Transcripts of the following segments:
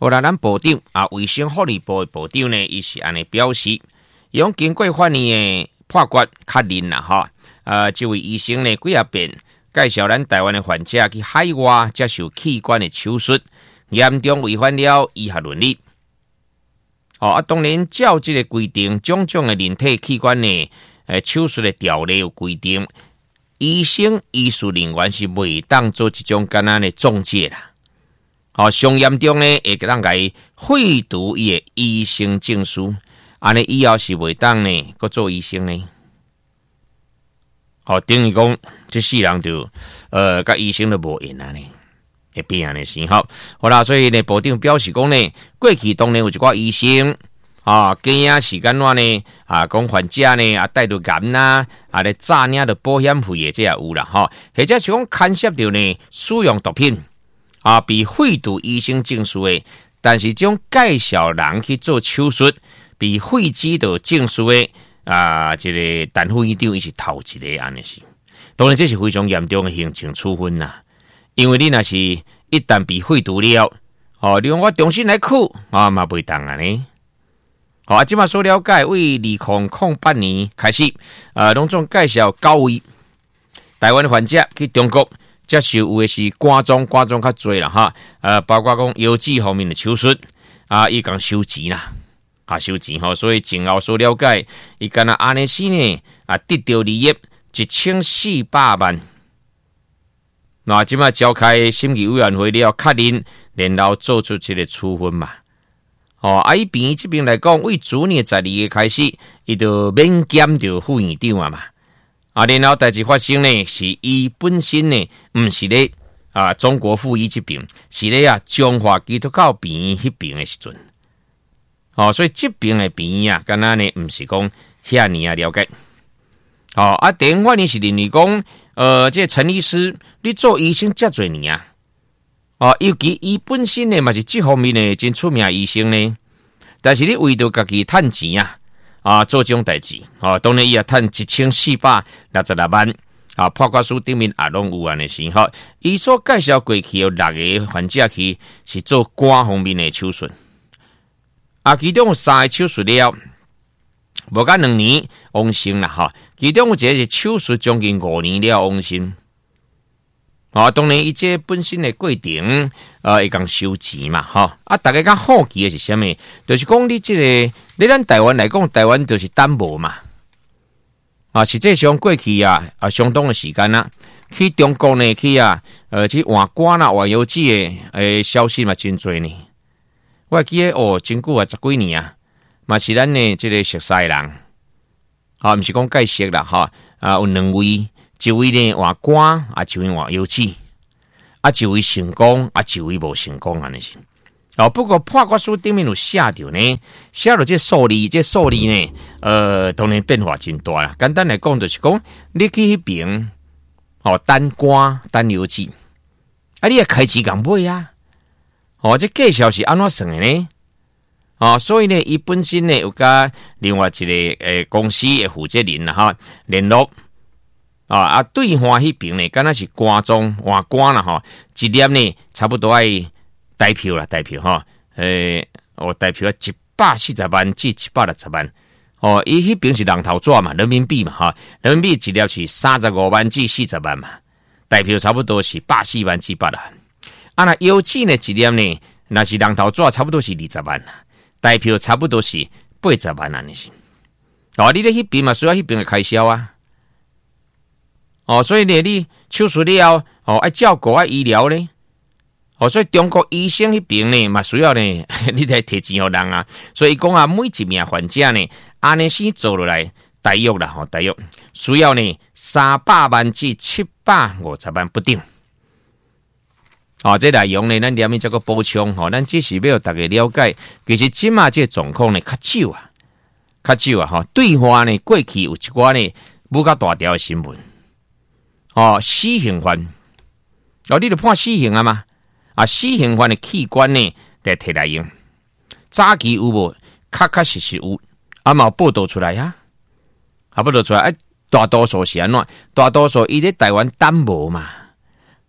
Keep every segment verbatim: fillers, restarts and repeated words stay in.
后来咱部长啊，卫生福利部的部长呢，伊是安尼表示，伊讲经过法院的判决确认啦，哈，呃，这位医生呢，几啊遍介绍咱台湾的患者去海外接受器官的手术，严重违反了医学伦理。哦，啊，当然照这个规定，种种的人体器官呢，呃，手术的条例有规定，医生、医术人员是袂当做这种干咱的中介啦。哦，上严重呢，会当甲伊废除伊的医生证书，安尼以后是袂当呢，搁做医生呢。哦，等于讲，这世人就呃，甲医生都无缘啊呢，会变安尼是吼。好啦，所以呢，部长表示讲呢，过去当然有一寡医生啊，惊啊时间话呢啊，讲患者呢啊带着癌呐，啊咧诈领着保险费的这也有啦吼，或者是讲牵涉到呢使用毒品。啊，被废除医生证书的，但是这种介绍人去做手术，被废止到证书的啊，这个陈副院长伊是头一个安尼是，当然这是非常严重的行政处分呐。因为你若是一旦被废除了，哦，你讲我重新来考啊，嘛袂当安尼。好啊，即马所了解，为二零零八年开始，啊，拢总介绍九位台湾的患者去中国。接受有的是肝脏，肝脏较多啦哈，呃，包括讲腰子方面的手术啊，伊讲收钱啦，啊收钱吼，所以前后所了解，伊干那安尼时呢啊，得到利益一千四百万。那即马召开审议委员会了，确认然后做出这个处分嘛。哦，啊，伊病院这边来讲，为主年十二月开始，伊就免检着副院长啊嘛。啊，然后代志发生呢，是伊本身呢，毋是咧啊中国附医这边，是咧啊中华基督教病院迄边的时阵。哦，所以这边的病院啊，敢若呢，毋是讲遐尼啊了解。哦，啊，电话呢是认为讲，呃，这陈医师，你做医生遮侪年啊，哦，尤其伊本身呢嘛是这方面呢真出名的医生呢，但是你为着家己趁钱啊。啊，做这种代志，啊，当然伊也赚一千四百六十六万，啊，判决书顶面也拢有安尼是吼。伊所介绍过去有六个患者去是做肝方面的手术，啊，其中有三个手术了，无甲两年往生啦吼。其中有一个是手术将近五年了往生。啊，当然，伊这本身的过程，呃，会讲收钱嘛，哈啊，大家讲好奇的是啥物？就是讲你这个，你咱台湾来讲，台湾就是担保嘛，啊，实际上过去啊，啊，相当的时间啦，去中国呢，去啊，呃，去换肝啦、换腰子的，诶，消息嘛真多呢。我记得哦，真久啊，十几年啊，嘛是咱呢这个熟悉人，啊，毋是讲介绍啦，哈，啊，有两位。一位呢换肝，啊，一位换腰子，啊，一位成功，啊，一位无成功安尼是。哦，不过判决书顶面有写着呢，写着这数字，这数字呢，呃，当然变化真大啦。简单来讲，就是讲你去迄边，哦，单肝单腰子，啊，你也开钱共买啊，哦，这计数是安怎算的呢？哦，所以呢，伊本身呢有甲另外一个诶公司的负责人啦哈联络。啊啊，对方迄边呢，敢若是肝脏换肝啦吼，一粒呢差不多爱代票啦，代票吼，诶，哦，代票一百四十万至一百六十万，哦，伊迄边是人头纸嘛，人民币嘛哈，人民币一粒是三十五万至四十万嘛，代票差不多是百四万至百万。啊，那腰子呢一粒呢，那是人头纸差不多是二十万啦，代票差不多是八十万安尼是。哦，你咧迄边嘛需要迄边的开销啊。哦，所以呢，你手术了哦，爱照顾爱医疗呢，哦，所以中国医生迄边呢，嘛需要呢，你得摕钱互人啊。所以讲啊，每一名患者呢，安尼先做落来，大约啦，吼，大约需要呢三百万至七百五十万不等。哦，这内容呢，咱连面这个补充吼，咱只是要大家了解，其实即马这状况呢较少啊，较少啊，吼，对方呢过去有一寡呢不较大条的新闻。哦，死刑犯，哦，你就判死刑啊嘛？啊，死刑犯的器官呢，得摕来用。早期有无？确确实实有，啊嘛报道出来呀、啊，啊报道出来，啊，大多数是安怎？大多数伊咧台湾担保嘛，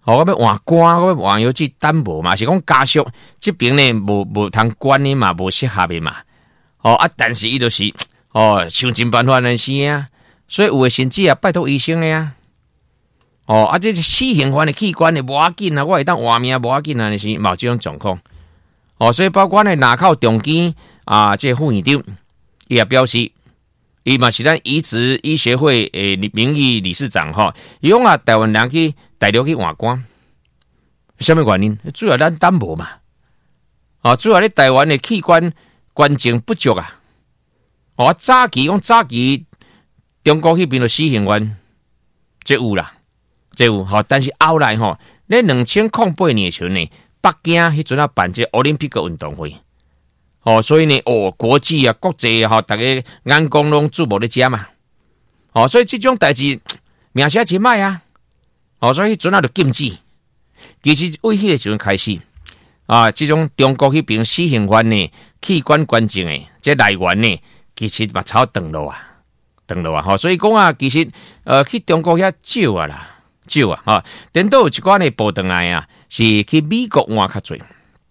哦，我要换肝，我要换药剂，胆无嘛，是讲家属这边呢无无通管的嘛，无适合的嘛。哦啊，但是伊就是哦想尽办法来死啊，所以有的甚至啊拜托医生的呀。哦啊，这是死刑犯的器官的无要紧啊，我会当活命无要紧啊，是冇这种状况。哦，所以包括呢南口中基啊，这副院长伊也表示。伊嘛是咱移植医学会诶名誉理事长吼，伊讲啊，台湾人去大陆去换肝，什么原因？主要咱胆无嘛，啊，主要咧台湾的器官关键不足啊。哦，早期讲早期中国迄边的死刑犯，这有啦，这有吼，但是后来吼，咧两千零八年时呢，北京迄阵啊办这奥林匹克运动会。哦，所以呢，哦，国际啊、国际啊，大家眼光拢注目咧遮嘛。哦，所以这种代志名声真歹啊。哦，所以阵啊就禁止。其实为迄个时阵开始啊，这种中国迄边死刑犯呢，器官捐赠的这来源呢，其实嘛超长路啊，长路啊。吼、哦，所以讲啊，其实呃去中国遐少啊啦，少啊。哈、哦，等到有一寡呢报回来啊，是去美国换较侪。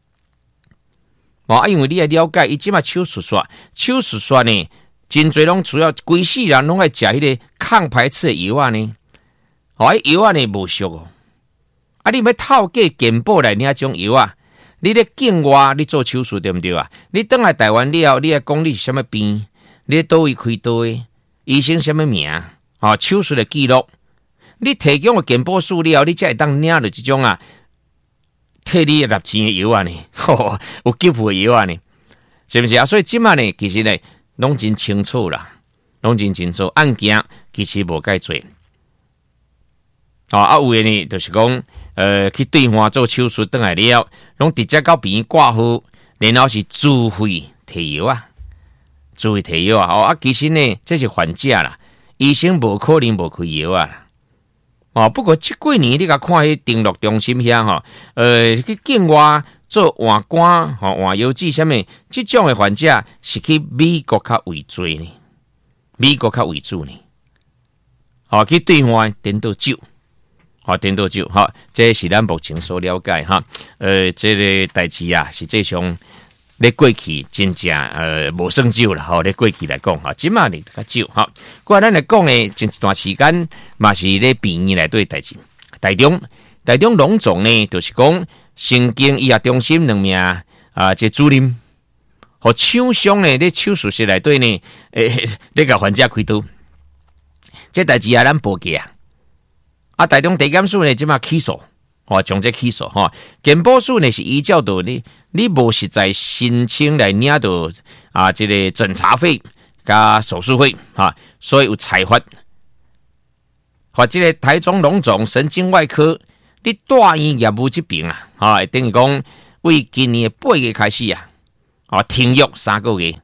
哦，因为你要了解，伊即马手术刷，手术刷呢，真侪拢主要规世人拢爱食迄个抗排斥的药啊呢。哦，迄药啊呢无俗哦。啊，你要透过健保来领种药啊，你咧境外你做手术对毋对啊？你倒来台湾了，你要讲你是啥物病，你倒位开刀的，医生啥物名，哦，手术的记录，你提供个健保数了，你才会当领到即种啊。替你纳钱的药啊呢，吼，有给付的药啊呢，是不是啊？所以即马呢，其实呢，拢真清楚啦，拢真清楚，案件其实无介做。哦，啊有诶呢，就是讲，呃，去兑换做手术倒来了，拢直接到病院挂号，然后是自费提药啊，自费提药啊。哦，啊，其实呢，这是还价啦，医生无可能无开药啊。哦，不过这几年你甲看迄登录中心遐吼，呃，去境外做换肝、吼换药剂啥物，这种的患者是去美国较为多呢，美国较为主呢。哦，去兑换颠倒酒，哦，颠倒酒，好，这是咱目前所了解哈。呃，这个代志啊，实际上咧过去真正呃无算少啦，吼，咧过去来讲哈，即马呢较少哈。过来咱来讲诶，前一段时间嘛是咧病院内底代志，台中台中龙总呢，就是讲神经医学中心两名啊，这主任和厂商呢，咧手术室内底呢，诶，咧甲患者开刀，这代志啊，咱报记啊，啊，台中地检署呢，即马起诉。哦，从这起诉哈，健保署呢是依照到你，你无实在申请来领到啊，这个诊查费加手术费哈，所以有裁罚。或这个台中荣总神经外科，你大医业务这边啊，哈，等于讲为今年八月开始啊，啊停药三个月，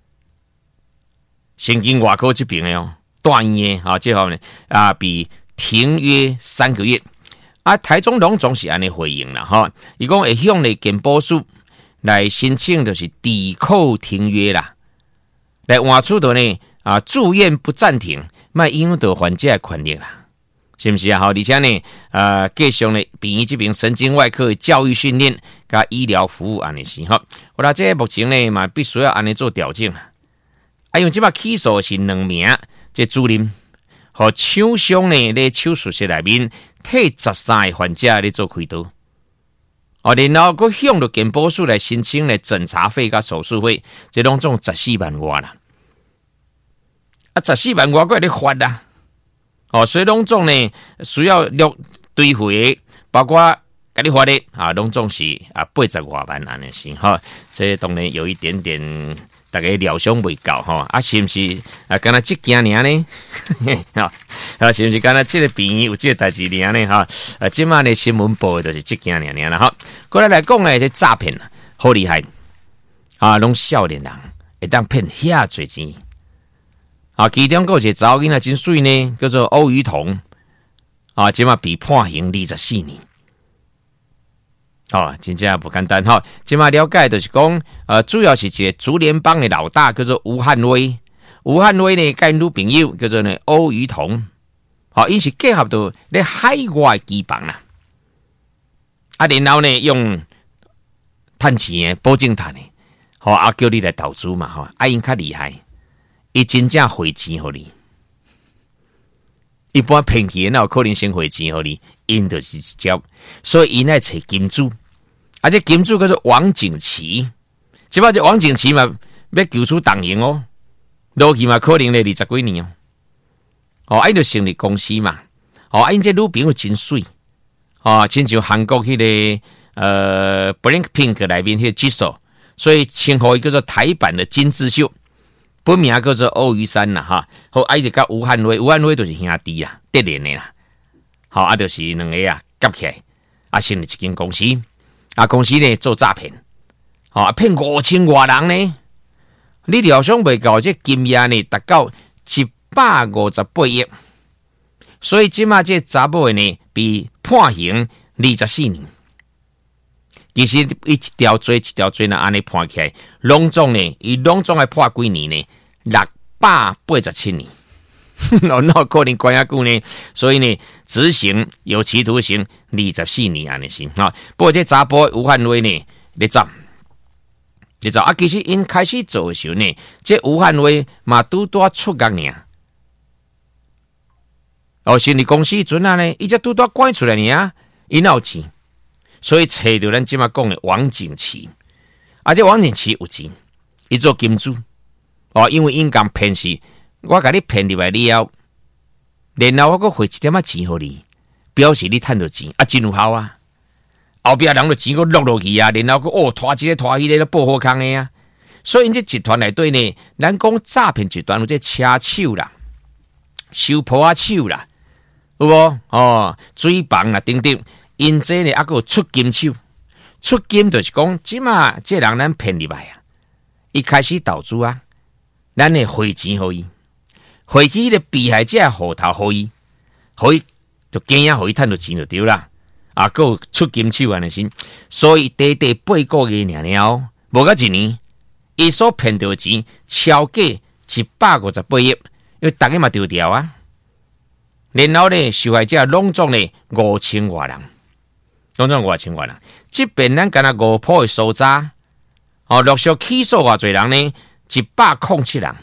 神经外科这边的哦，大医的啊，这方面啊，比停约三个月。啊，台中龙总是安尼回应啦，哈，伊讲会向你健保署来申请，就是抵扣停约啦，来换出的呢啊，住院不暂停，卖影响到患者的权利啦，是不是啊？好，而且呢，呃，继续呢，病院这边神经外科的教育训练加医疗服务安尼是哈，我啦，这目前呢嘛必须要安尼做调整啊，啊，因为即摆起诉是两名这主任和厂商呢咧手术室内面。替十三个患者咧做开刀，哦，然后佮向着健保署来申请咧诊查费甲手术费，这拢总十四万外啦，啊，十四万外佮咧发啦，哦，所以拢总呢需要录对回，包括甲你发的啊，拢总是啊八十外万安尼是哈，这当然有一点点。大家料想未到吼，啊是毋是啊？敢若即件尔呢？哈啊，是毋是敢若即个病院有即个代志尔呢？哈啊，即马呢新闻报的就是即件尔尔啦。哈，过来来讲呢，这诈骗啊，好厉害啊！拢少年人会当骗遐侪钱啊！其中有一个查某囡仔真水呢，叫做欧于彤啊，即马被判刑二十四年。哦，真正不简单哈！即马了解就是讲，呃，主要是一个竹联帮的老大叫做吴汉威，吴汉威呢，跟女朋友叫做呢欧于彤，好、哦，因是结合到咧海外基帮啦， 啊，然后呢用趁钱的保证趁的，好啊，叫你来投资嘛，吼，啊，因较厉害，伊真正汇钱互你。一般骗去哪有可能先汇钱互你？因就是交，所以因爱找金主，而且金主叫做王景琦，即摆这王景琦嘛要求出党营哦，落去嘛可能咧二十几年哦，哦，啊，因就成立公司嘛，哦，啊，因这女朋友真水，哦，亲像韩国迄、那个呃 Blackpink 内面迄个技术，所以称呼伊叫做台版的金智秀。本名叫做欧于山啦，哈，好，啊，就甲吴汉威，吴汉威就是兄弟啦，得连的啦，好，啊，就是两个啊，夹起来，啊，成立一间公司，啊，公司呢做诈骗，好，啊，骗五千外人呢，你料想袂到，这金额呢达到一百五十八亿，所以即马这查某呢被判刑二十四年。其实伊一条罪一条罪呢，安尼判起来，拢总呢，伊拢总爱判几年呢？六百八十七年，哪有可能关遐久呢？所以呢，执行有期徒刑二十四年安尼是哈。不过这查甫吴汉威呢，你走，你走啊！其实因开始做的时候呢，这吴汉威嘛拄拄出狱尔。哦，成立公司阵啊呢，伊才拄拄关出来尔，伊哪有钱？所以找到咱即马讲的王景琦，而且王景琦有钱，伊做金主哦，因为因讲骗是，我甲你骗入来了，然后我阁汇一点仔钱互你，表示你趁到钱，啊真有效啊！后壁人就钱阁落落去啊，然后阁哦拖一个拖迄个报好康的啊，所以因这集团内底呢，咱讲诈骗集团有这车手啦、收破啊手啦，有无哦水房啊等等。因这呢，还佫出金手，出金就是讲，即马这人咱骗入来啊，一开始投资啊，咱会汇钱互伊，汇去迄个被害者户头互伊，互伊就惊呀，互伊趁到钱就对啦。啊，佫有出金手安尼先，所以短短八个月尔了，无到一年，伊所骗到钱超过一百五十八亿，因为大家嘛丢掉啊。然后呢，受害者拢总呢五千外人。拢总五千万人，即边咱干那五铺的所在，哦，陆续起诉偌侪人呢，一百零七人。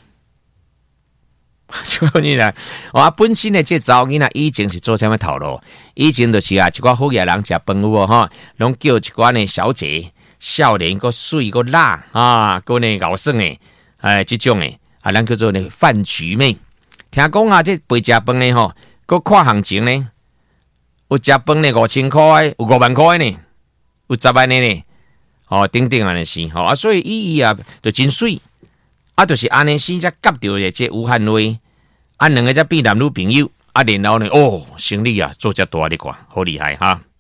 所以啦，我本身的这查某囡仔以前是做啥物头路？以前就是啊，一寡好野人食饭有无哈，拢叫一寡呢小姐，少年个水个辣啊，个呢咬酸的，哎，这种的啊，咱叫做呢饭局妹。听讲啊，这陪食饭的吼，个看行情呢。有食饭呢五千块，有五万块呢，有十万的呢，哦，等等安尼是，吼啊，所以伊伊啊，就真水，啊，就是安尼是才夹到的这武汉威，啊，两个才变男女朋友，啊，然后呢，哦，生意啊做遮大你看，好厉害哈。